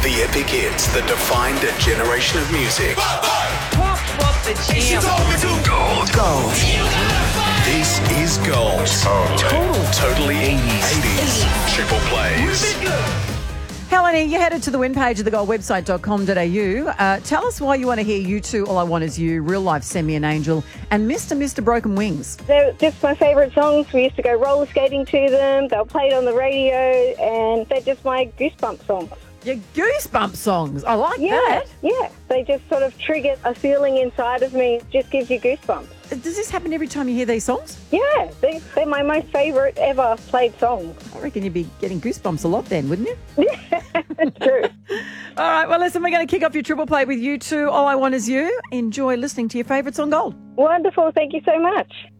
The epic hits that defined a generation of music. Gold. This is Gold. Totally 80s. Triple plays. Helen, you headed to the win page of thegoldwebsite.com.au. Tell us why you want to hear U2, All I Want Is You, Real Life, Send Me an Angel, and Mr. Broken Wings. They're just my favourite songs. We used to go roller skating to them. They were played on the radio, and they're just my goosebump songs. Your goosebump songs. I like Yeah, that. yeah. They just sort of trigger a feeling inside of me. It just gives you goosebumps. Does this happen every time you hear these songs? Yeah, they're my most favourite ever played songs. I reckon you'd be getting goosebumps a lot then, wouldn't you? True. All right, well, listen, we're going to kick off your triple play with U2, All I Want Is You. Enjoy listening to your favourites on Gold. Wonderful. Thank you so much.